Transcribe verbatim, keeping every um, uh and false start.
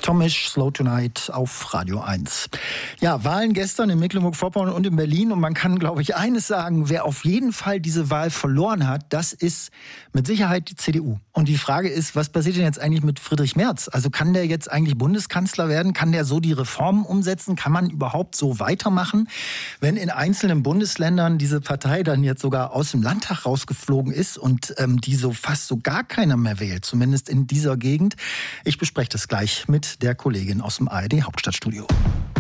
Tomisch, Slow Tonight auf Radio eins. Ja, Wahlen gestern in Mecklenburg-Vorpommern und in Berlin. Und man kann, glaube ich, eines sagen, wer auf jeden Fall diese Wahl verloren hat, das ist mit Sicherheit die C D U. Und die Frage ist, was passiert denn jetzt eigentlich mit Friedrich Merz? Also kann der jetzt eigentlich Bundeskanzler werden? Kann der so die Reformen umsetzen? Kann man überhaupt so weitermachen? Wenn in einzelnen Bundesländern diese Partei dann jetzt sogar aus dem Landtag rausgeflogen ist und ähm, die so fast so gar keiner mehr wählt, zumindest in dieser Gegend. Ich bespreche das gleich mit der Kollegin aus dem A R D Hauptstadtstudio.